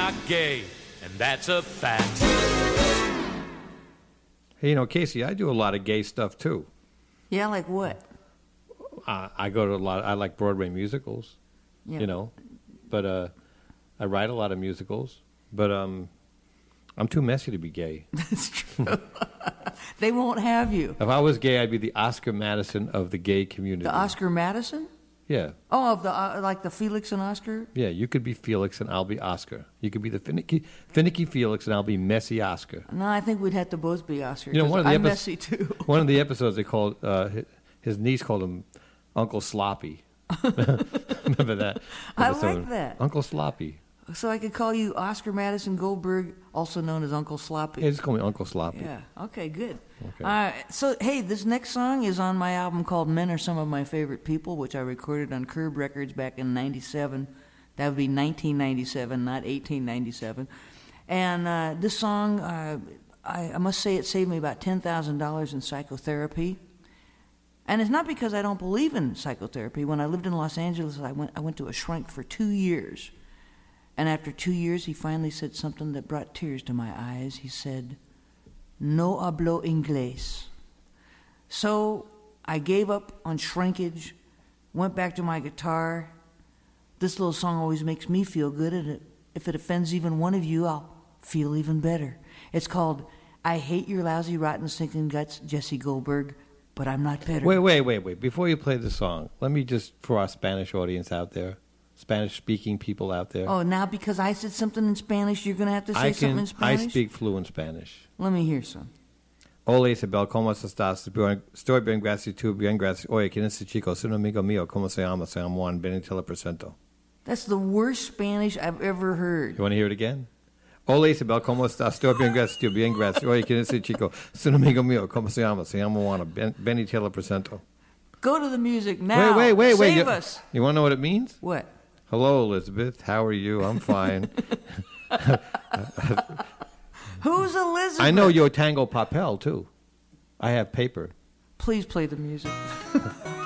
not gay, and that's a fact. Hey, you know, Casey, I do a lot of gay stuff too. Yeah, like what? I go to a lot. I like Broadway musicals. Yeah. You know, but I write a lot of musicals. But I'm too messy to be gay. That's true. They won't have you. If I was gay, I'd be the Oscar Madison of the gay community. The Oscar Madison? Yeah. Oh, of the like the Felix and Oscar? Yeah, you could be Felix and I'll be Oscar. You could be the finicky Felix and I'll be messy Oscar. No, I think we'd have to both be Oscar. You know, one of the I'm messy too. One of the episodes they called his niece called him Uncle Sloppy. Remember that? I episode? like that. Uncle Sloppy. So I could call you Oscar Madison Goldberg, also known as Uncle Sloppy. Yeah, just call me Uncle Sloppy. Yeah. Okay, good. Okay. So, hey, this next song is on my album called Men Are Some of My Favorite People, which I recorded on Curb Records back in 97. That would be 1997, not 1897. And this song, I must say it saved me about $10,000 in psychotherapy. And it's not because I don't believe in psychotherapy. When I lived in Los Angeles, I went to a shrink for 2 years. And after 2 years, he finally said something that brought tears to my eyes. He said, "No hablo inglés." So I gave up on shrinkage, went back to my guitar. This little song always makes me feel good, and if it offends even one of you, I'll feel even better. It's called "I Hate Your Lousy, Rotten, Stinking Guts, Jesse Goldberg, but I'm Not Better." Wait. Before you play the song, let me just, for our Spanish audience out there, Spanish-speaking people out there. Oh, now because I said something in Spanish, you're going to have to say something in Spanish? I speak fluent Spanish. Let me hear some. Hola Isabel, ¿cómo estás? Estoy bien, gracias. Tú bien, gracias. Oye, ¿quién es ese chico? Es un amigo mío. ¿Cómo se llama? Se llama Juan. Ven y te lo presento. That's the worst Spanish I've ever heard. You want to hear it again? Hola Isabel, ¿cómo estás? Estoy bien, gracias. Tú bien, gracias. Oye, ¿quién es ese chico? Es un amigo mío. ¿Cómo se llama? Se llama Juan. Ven y te lo presento. Go to the music now. Wait. Save us. You want to know what it means? What? Hello, Elizabeth. How are you? I'm fine. Who's Elizabeth? I know your tango papel, too. I have paper. Please play the music.